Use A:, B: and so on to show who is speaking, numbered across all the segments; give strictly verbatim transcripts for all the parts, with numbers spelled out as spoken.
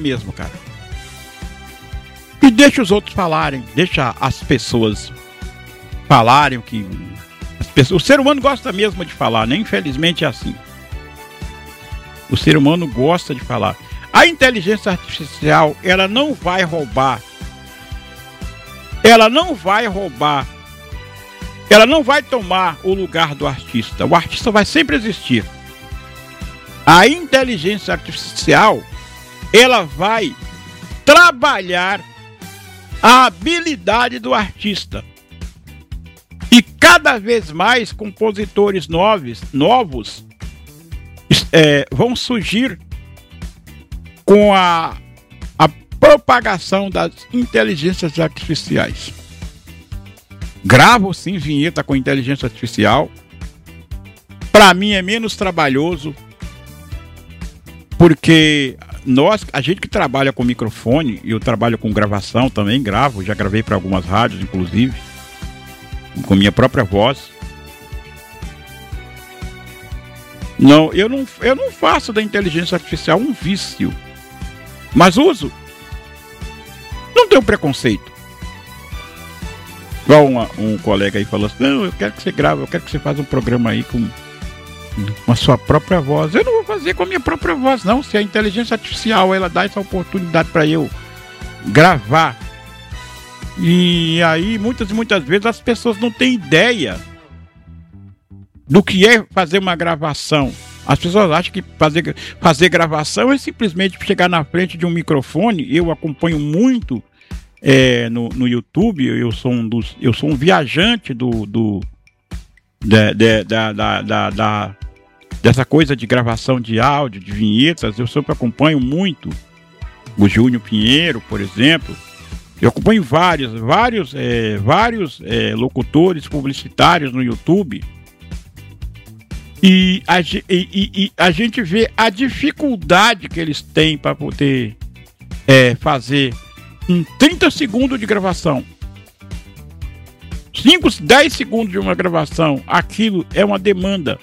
A: mesmo, cara. E deixa os outros falarem, deixa as pessoas falarem o que... As pessoas, o ser humano gosta mesmo de falar, né? Infelizmente é assim. O ser humano gosta de falar. A inteligência artificial, ela não vai roubar. Ela não vai roubar. Ela não vai tomar o lugar do artista. O artista vai sempre existir. A inteligência artificial, ela vai trabalhar a habilidade do artista. E cada vez mais compositores novos, novos é, vão surgir com a, a propagação das inteligências artificiais. Gravo sim vinheta com inteligência artificial. Para mim é menos trabalhoso, porque nós, a gente que trabalha com microfone, eu trabalho com gravação também, gravo, já gravei para algumas rádios, inclusive, com minha própria voz. Não, eu não, eu não faço da inteligência artificial um vício, mas uso. Não tenho preconceito. Igual uma, um colega aí falou assim, não, eu quero que você grave, eu quero que você faça um programa aí com, com a sua própria voz. Eu não vou fazer com a minha própria voz, não. Se a inteligência artificial, ela dá essa oportunidade para eu gravar. E aí, muitas e muitas vezes, as pessoas não têm ideia do que é fazer uma gravação. As pessoas acham que fazer, fazer gravação é simplesmente chegar na frente de um microfone. Eu acompanho muito é, no, no YouTube, eu sou um, dos, eu sou um viajante do, do, de, de, da, da, da, da, dessa coisa de gravação de áudio, de vinhetas. Eu sempre acompanho muito o Júnior Pinheiro, por exemplo. Eu acompanho vários, vários, é, vários é, locutores publicitários no YouTube. E a, e, e, e a gente vê a dificuldade que eles têm para poder é, fazer em trinta segundos de gravação. cinco, dez segundos de uma gravação. Aquilo é uma demanda.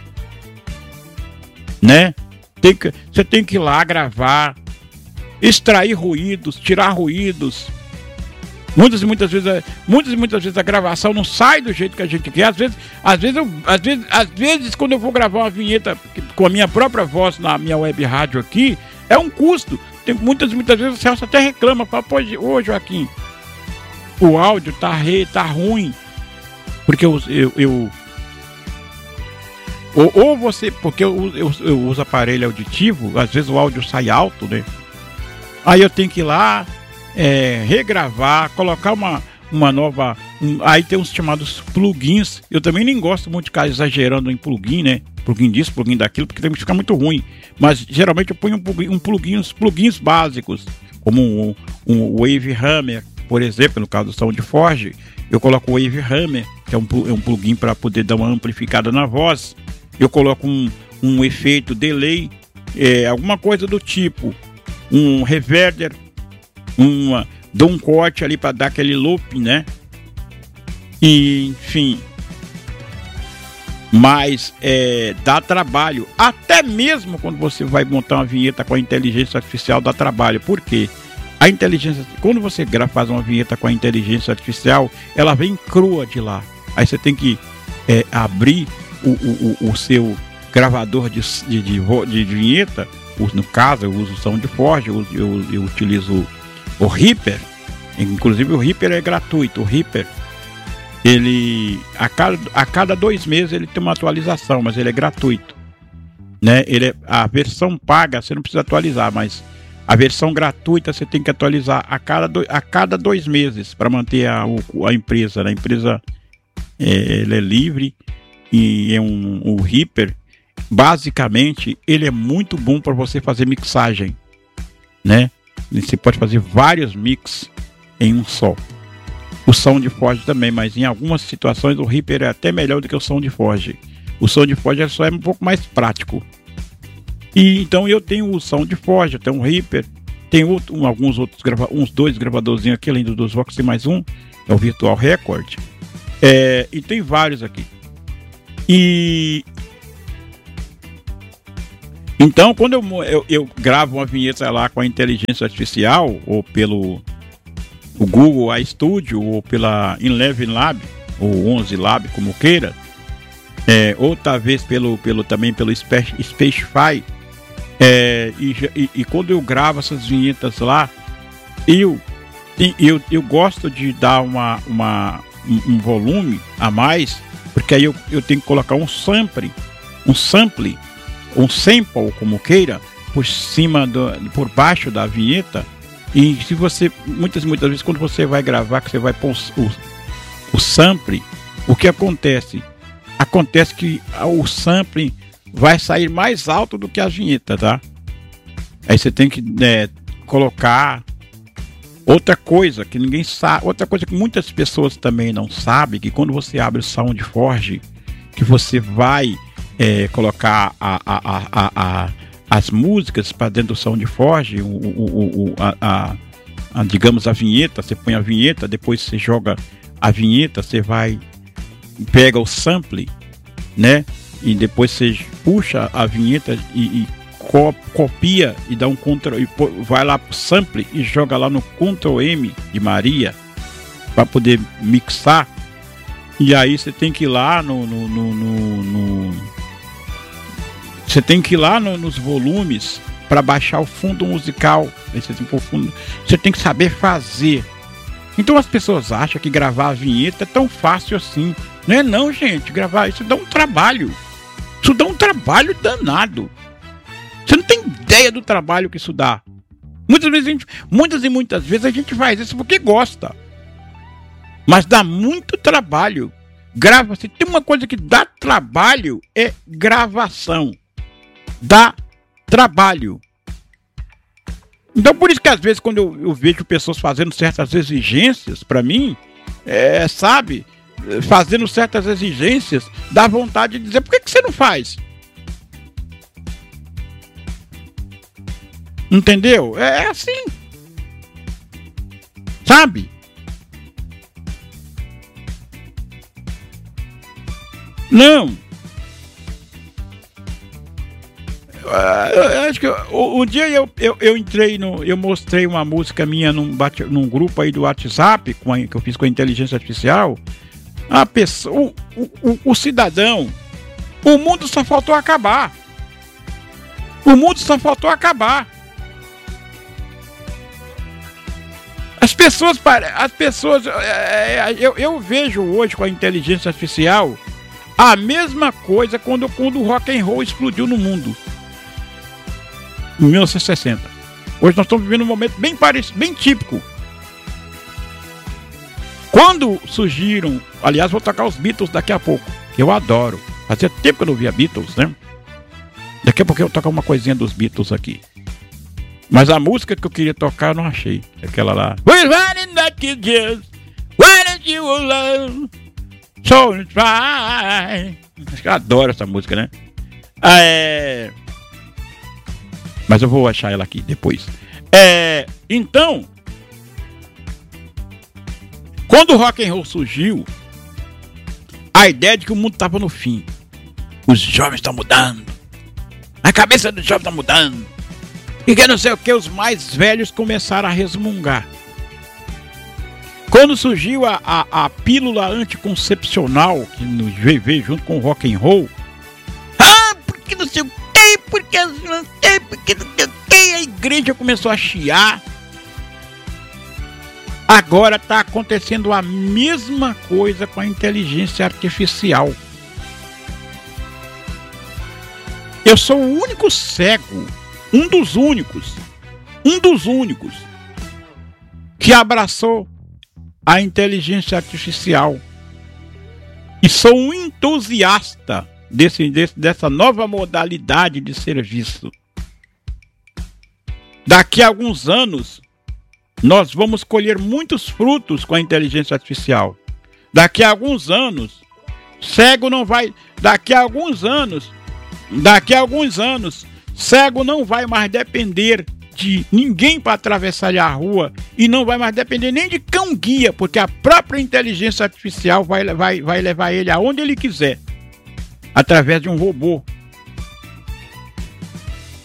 A: Né? Tem que, você tem que ir lá gravar, extrair ruídos, tirar ruídos. Muitas e muitas vezes, muitas e muitas vezes a gravação não sai do jeito que a gente quer. Às vezes, às vezes, eu, às vezes, às vezes quando eu vou gravar uma vinheta com a minha própria voz na minha web rádio aqui, é um custo. Tem muitas e muitas vezes o Celso até reclama, fala, pô, ô Joaquim, o áudio tá, re, tá ruim. Porque eu, eu, eu ou, ou você, porque eu, eu, eu uso aparelho auditivo, às vezes o áudio sai alto, né? Aí eu tenho que ir lá, É, regravar, colocar uma, uma nova... Um, aí tem uns chamados plugins. Eu também nem gosto muito de ficar exagerando em plugin, né? Plugin disso, plugin daquilo, porque tem que ficar muito ruim. Mas geralmente eu ponho um plugin, um plugin, uns plugins básicos, como um, um Wave Hammer, por exemplo, no caso do SoundForge. Eu coloco o Wave Hammer, que é um, é um plugin para poder dar uma amplificada na voz. Eu coloco um, um efeito delay, é, alguma coisa do tipo, um reverber, uma, dou um corte ali para dar aquele loop, né? E, enfim, mas é, dá trabalho, até mesmo quando você vai montar uma vinheta com a inteligência artificial, dá trabalho. Por quê? A inteligência, quando você grava, faz uma vinheta com a inteligência artificial, ela vem crua de lá. Aí você tem que é, abrir o, o, o, o seu gravador de, de, de, de vinheta. No caso, eu uso o SoundForge, eu, eu, eu utilizo o Reaper. Inclusive o Reaper é gratuito. O Reaper, ele a cada, a cada dois meses ele tem uma atualização, mas ele é gratuito, né? Ele é, a versão paga você não precisa atualizar, mas a versão gratuita você tem que atualizar a cada, do, a cada dois meses para manter a, a empresa. A empresa é, ele é livre e é um, o Reaper, basicamente, ele é muito bom para você fazer mixagem, né? Você pode fazer vários mix em um só. O SoundForge também, mas em algumas situações o Reaper é até melhor do que o SoundForge. O SoundForge só é um pouco mais prático. E então eu tenho o SoundForge, eu tenho o Reaper, tenho outro, um, alguns outros grava, uns dois gravadorzinhos aqui, além dos Vox, tem mais um, é o Virtual Record. É, e tem vários aqui. E Então, quando eu, eu, eu gravo uma vinheta lá com a inteligência artificial, ou pelo o Google iStudio, ou pela Eleven Lab, ou onze Lab, como queira, é, ou talvez pelo, pelo, também pelo Spacefy, é, e, e, e quando eu gravo essas vinhetas lá, eu, eu, eu gosto de dar uma, uma, um, um volume a mais, porque aí eu, eu tenho que colocar um sample, um sample, um sample, como queira, por cima, do, por baixo da vinheta. E se você, muitas, muitas vezes, quando você vai gravar, que você vai pôr o, o sample, o que acontece? Acontece que o sample vai sair mais alto do que a vinheta, tá? Aí você tem que é, colocar outra coisa que ninguém sabe, outra coisa que muitas pessoas também não sabem, que quando você abre o SoundForge, que você vai é, colocar a, a, a, a, a, as músicas para dentro do SoundForge, o, o, o, a, a, a, digamos a vinheta, você põe a vinheta, depois você joga a vinheta, você vai, pega o sample, né? E depois você puxa a vinheta e, e co copia e dá um Ctrl, e vai lá pro sample e joga lá no Ctrl M de Maria para poder mixar. E aí você tem que ir lá no, no, no, no, no você tem que ir lá no, nos volumes para baixar o fundo musical. Aí você, tem fundo, você tem que saber fazer. Então as pessoas acham que gravar a vinheta é tão fácil assim. Não é não, gente. Gravar isso dá um trabalho. Isso dá um trabalho danado. Você não tem ideia do trabalho que isso dá. Muitas vezes, a gente, muitas e muitas vezes a gente faz isso porque gosta. Mas dá muito trabalho. Grava, se tem uma coisa que dá trabalho, é gravação. Dá trabalho. Então por isso que às vezes quando eu, eu vejo pessoas fazendo certas exigências para mim, é, sabe, fazendo certas exigências, dá vontade de dizer, por que, que você não faz? Entendeu? É, é assim. Sabe? Não. Eu acho que um dia eu, eu, eu entrei no. Eu mostrei uma música minha num, bate, num grupo aí do WhatsApp com a, que eu fiz com a inteligência artificial. A pessoa, o, o, o cidadão, o mundo só faltou acabar. O mundo só faltou acabar. As pessoas, as pessoas, eu, eu vejo hoje com a inteligência artificial a mesma coisa quando, quando o rock and roll explodiu no mundo. Em mil novecentos e sessenta. Hoje nós estamos vivendo um momento bem parecido, bem típico. Quando surgiram, aliás, vou tocar os Beatles daqui a pouco, que eu adoro. Fazia tempo que eu não via Beatles, né? Daqui a pouco eu vou tocar uma coisinha dos Beatles aqui. Mas a música que eu queria tocar eu não achei. Aquela lá. We're running back to just why don't you love so try. Acho que eu adoro essa música, né? Ah, é... Mas eu vou achar ela aqui depois. É... Então, quando o rock and roll surgiu, a ideia de que o mundo estava no fim. Os jovens estão mudando. A cabeça dos jovens está mudando. E que não sei o que, os mais velhos começaram a resmungar. Quando surgiu a, a, a pílula anticoncepcional, que nos veio junto com o rock and roll, ah, porque não sei o que, porque não sei, porque não sei o que, a igreja começou a chiar. Agora está acontecendo a mesma coisa com a inteligência artificial. Eu sou o único cego, um dos únicos, um dos únicos que abraçou a inteligência artificial. E sou um entusiasta desse, desse, dessa nova modalidade de serviço. Daqui a alguns anos, nós vamos colher muitos frutos com a inteligência artificial. Daqui a alguns anos, cego não vai... Daqui a alguns anos, daqui a alguns anos, cego não vai mais depender de ninguém para atravessar a rua e não vai mais depender nem de cão-guia, porque a própria inteligência artificial vai, vai, vai levar ele aonde ele quiser, através de um robô.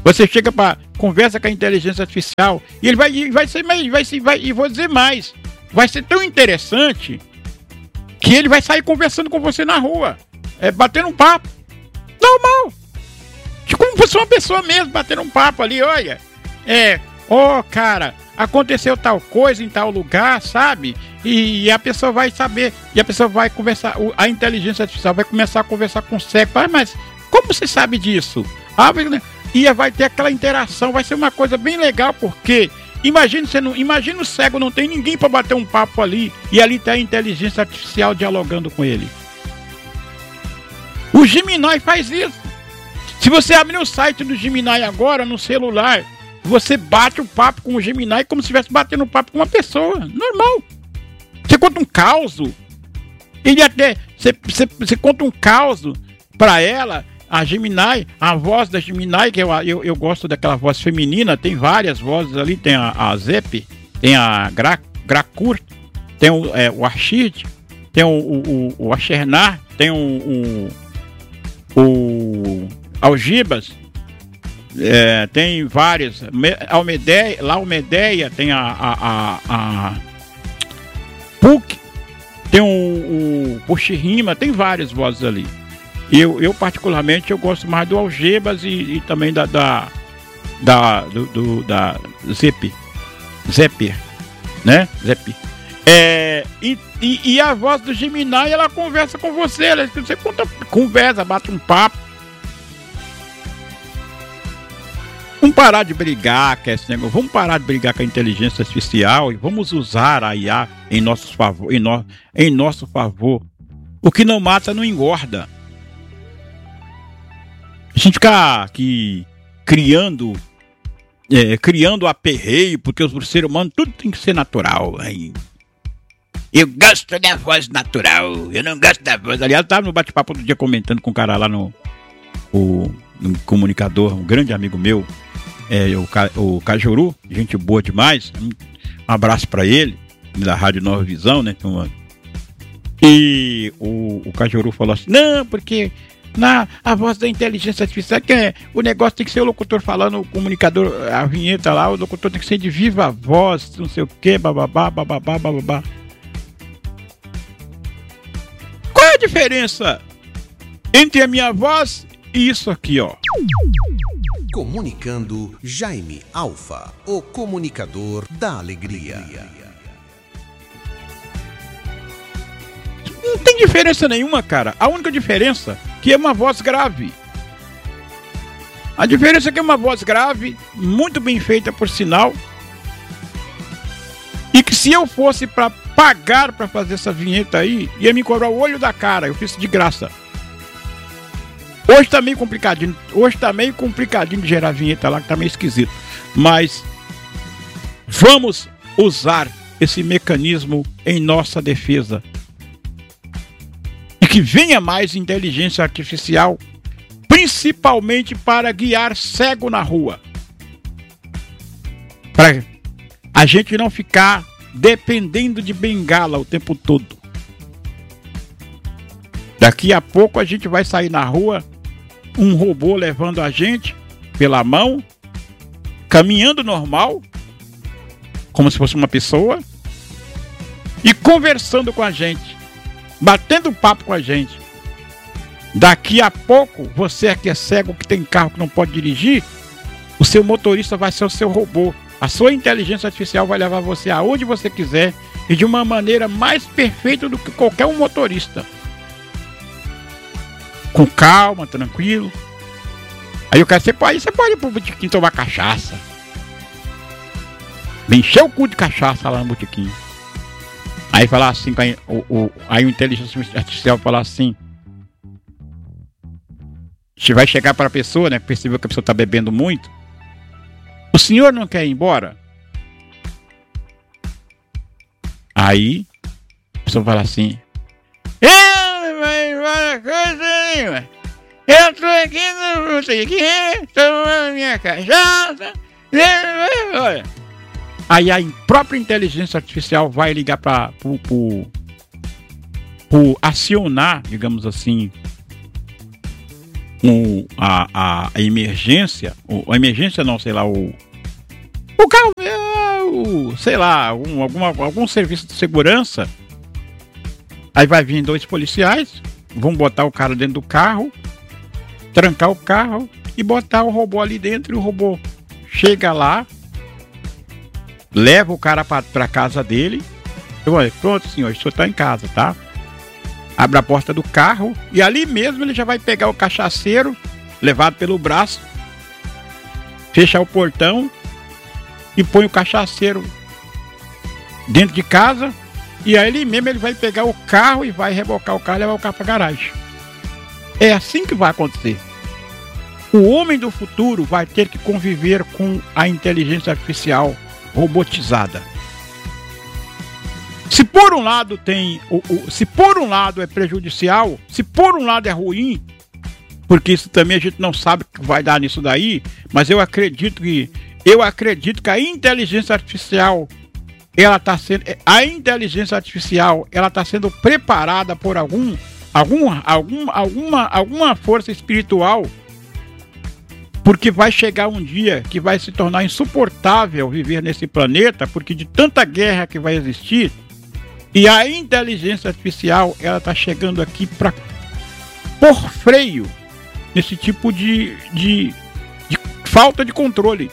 A: Você chega para conversa com a inteligência artificial e ele vai, vai ser mais, vai ser, vai, e vou dizer mais, vai ser tão interessante que ele vai sair conversando com você na rua, é, batendo um papo, normal, tipo como fosse uma pessoa mesmo, batendo um papo ali, olha, é, ó, oh, cara, aconteceu tal coisa em tal lugar, sabe? E, e a pessoa vai saber, e a pessoa vai conversar, a inteligência artificial vai começar a conversar com o cego, ah, mas como você sabe disso? Ah, e vai ter aquela interação, vai ser uma coisa bem legal, porque imagina, você não, imagina o cego, não tem ninguém para bater um papo ali, e ali tem a inteligência artificial dialogando com ele. O Gemini faz isso. Se você abrir o site do Gemini agora, no celular, você bate o papo com o Gemini como se estivesse batendo um papo com uma pessoa, normal. Você conta um caos, ele até, você, você, você conta um caos para ela, a Gemini, a voz da Gemini, que eu, eu, eu gosto daquela voz feminina, tem várias vozes ali, tem a, a Zep, tem a Gra, Gracur, tem o, é, o Archid, tem o, o, o Achernar, tem o, o, o Algibas, é, tem várias, Almedeia, lá Almedeia, tem a, a, a, a Puc, tem o, o Puxirima, tem várias vozes ali. Eu, eu particularmente, eu gosto mais do Algebas e, e também da da da, do, do, da Zep, Zepper, né? Zep. É, e, e, e a voz do Gemini, ela conversa com você, ela, você conta, conversa, bate um papo. Vamos parar de brigar com esse negócio, vamos parar de brigar com a inteligência artificial e vamos usar a I A em nosso favor, em, no, em nosso favor. O que não mata não engorda. A gente ficar aqui criando, é, criando aperreio, porque o ser humano tudo tem que ser natural. Hein? Eu gosto da voz natural, eu não gosto da voz. Aliás, eu estava no bate-papo outro dia comentando com um cara lá no, o, no comunicador, um grande amigo meu, é, o, o Cajuru, gente boa demais. Um abraço para ele, da Rádio Nova Visão, né? E o, o Cajuru falou assim: não, porque na a voz da inteligência artificial, que é, o negócio tem que ser o locutor falando, o comunicador, a vinheta lá, o locutor tem que ser de viva voz, não sei o que, bababá, bababá, bababá. Qual é a diferença entre a minha voz e isso aqui, ó?
B: Comunicando Jaime Alfa, o comunicador da alegria.
A: Não tem diferença nenhuma, cara. A única diferença é que é uma voz grave. A diferença é que é uma voz grave, muito bem feita por sinal. E que se eu fosse para pagar para fazer essa vinheta aí, ia me cobrar o olho da cara. Eu fiz de graça. Hoje tá meio complicadinho. Hoje tá meio complicadinho de gerar vinheta lá, que tá meio esquisito. Mas vamos usar esse mecanismo em nossa defesa. E que venha mais inteligência artificial, principalmente para guiar cego na rua. Para a gente não ficar dependendo de bengala o tempo todo. Daqui a pouco a gente vai sair na rua, um robô levando a gente pela mão, caminhando normal, como se fosse uma pessoa, e conversando com a gente, batendo papo com a gente. Daqui a pouco, você que é cego, que tem carro que não pode dirigir, o seu motorista vai ser o seu robô. A sua inteligência artificial vai levar você aonde você quiser e de uma maneira mais perfeita do que qualquer um motorista. Com calma, tranquilo. Aí o cara, você pode, você pode ir pro botequim tomar cachaça. Encher o cu de cachaça lá no botequim. Aí falar assim, aí o, o, aí o inteligência artificial falar assim. Você vai chegar para a pessoa, né? Percebeu que a pessoa está bebendo muito. O senhor não quer ir embora? Aí a pessoa fala assim: eu vai embora coisa nenhuma. Eu tô aqui no não sei o que, tomando minha cachaça. Olha. Aí a própria inteligência artificial vai ligar para acionar, digamos assim, o, a, a emergência, o, a emergência não, sei lá, o, o carro, é, o, sei lá, um, alguma, algum serviço de segurança, aí vai vir dois policiais, vão botar o cara dentro do carro, trancar o carro e botar o robô ali dentro, e o robô chega lá, leva o cara para casa dele, e olha, pronto senhor, o senhor está em casa, tá? Abre a porta do carro e ali mesmo ele já vai pegar o cachaceiro, levado pelo braço, fecha o portão e põe o cachaceiro dentro de casa, e aí ele mesmo ele vai pegar o carro e vai rebocar o carro e levar o carro para a garagem. É assim que vai acontecer. O homem do futuro vai ter que conviver com a inteligência artificial robotizada. Se por um lado tem, o, o, se por um lado é prejudicial, se por um lado é ruim, porque isso também a gente não sabe o que vai dar nisso daí, mas eu acredito que eu acredito que a inteligência artificial ela está sendo, a inteligência artificial ela está sendo preparada por algum, algum, algum, alguma, alguma força espiritual, porque vai chegar um dia que vai se tornar insuportável viver nesse planeta, porque de tanta guerra que vai existir. E a inteligência artificial, ela está chegando aqui para pôr freio nesse tipo de, de, de falta de controle.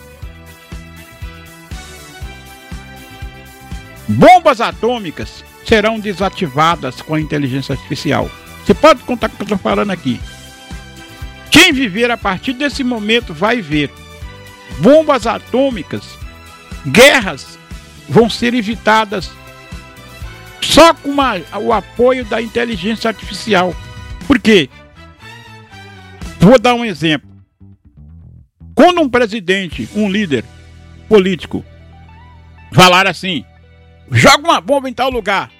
A: Bombas atômicas serão desativadas com a inteligência artificial. Você pode contar com o que eu estou falando aqui. Quem viver a partir desse momento vai ver. Bombas atômicas, guerras vão ser evitadas só com uma, o apoio da inteligência artificial. Por quê? Vou dar um exemplo. Quando um presidente, um líder político, falar assim, joga uma bomba em tal lugar,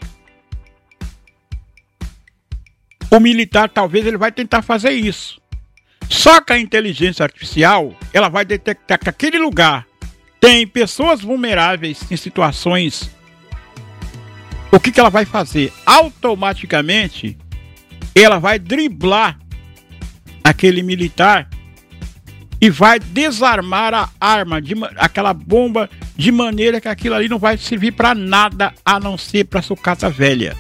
A: o militar talvez ele vai tentar fazer isso. Só que a inteligência artificial, ela vai detectar que aquele lugar tem pessoas vulneráveis em situações. O que, que ela vai fazer? Automaticamente, ela vai driblar aquele militar e vai desarmar a arma, de, aquela bomba, de maneira que aquilo ali não vai servir para nada a não ser para sucata velha.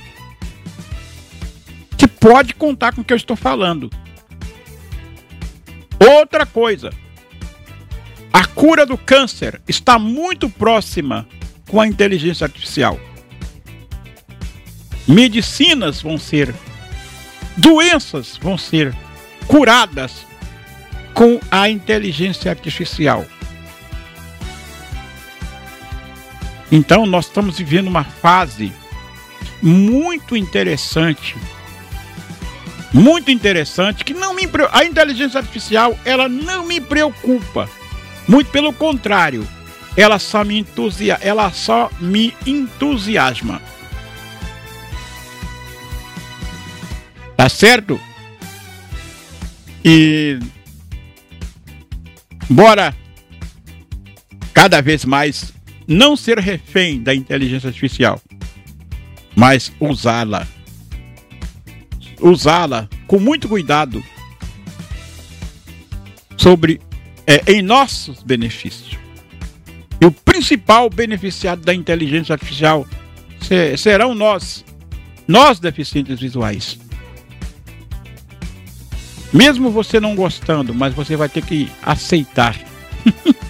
A: Você pode contar com o que eu estou falando. Outra coisa, a cura do câncer está muito próxima com a inteligência artificial. Medicinas vão ser, doenças vão ser curadas com a inteligência artificial. Então nós estamos vivendo uma fase muito interessante, muito interessante, que não me, a inteligência artificial ela não me preocupa, muito pelo contrário, ela só me entusia, ela só me entusiasma. Tá certo? E bora cada vez mais não ser refém da inteligência artificial, mas usá-la. Usá-la com muito cuidado sobre é, em nossos benefícios. E o principal beneficiado da inteligência artificial ser, serão nós, nós deficientes visuais. Mesmo você não gostando, mas você vai ter que aceitar.